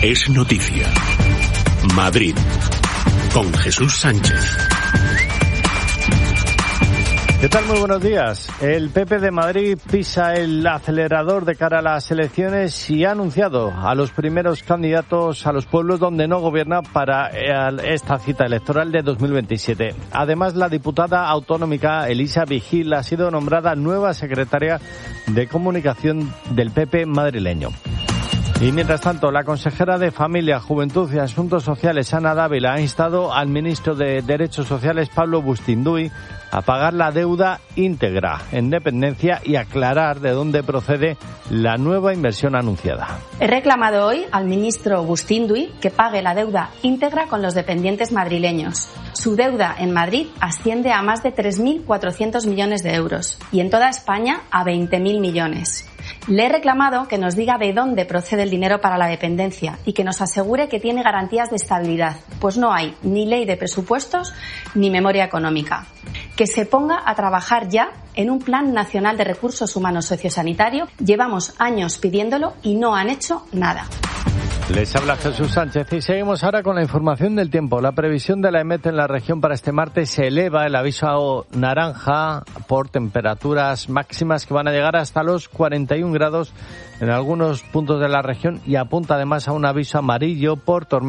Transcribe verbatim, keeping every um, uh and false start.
Es noticia. Madrid, con Jesús Sánchez. ¿Qué tal? Muy buenos días. El P P de Madrid pisa el acelerador de cara a las elecciones y ha anunciado a los primeros candidatos a los pueblos donde no gobierna para esta cita electoral de dos mil veintisiete. Además, la diputada autonómica Elisa Vigil ha sido nombrada nueva secretaria de Comunicación del P P madrileño. Y mientras tanto, la consejera de Familia, Juventud y Asuntos Sociales, Ana Dávila, ha instado al ministro de Derechos Sociales, Pablo Bustinduy, a pagar la deuda íntegra en dependencia y aclarar de dónde procede la nueva inversión anunciada. He reclamado hoy al ministro Bustinduy que pague la deuda íntegra con los dependientes madrileños. Su deuda en Madrid asciende a más de tres mil cuatrocientos millones de euros y en toda España a veinte mil millones. Le he reclamado que nos diga de dónde procede el dinero para la dependencia y que nos asegure que tiene garantías de estabilidad, pues no hay ni ley de presupuestos ni memoria económica. Que se ponga a trabajar ya en un plan nacional de recursos humanos sociosanitario. Llevamos años pidiéndolo y no han hecho nada. Les habla Jesús Sánchez y seguimos ahora con la información del tiempo. La previsión de la EMET en la región para este martes se eleva el aviso naranja por temperaturas máximas que van a llegar hasta los cuarenta y un grados en algunos puntos de la región y apunta además a un aviso amarillo por tormenta.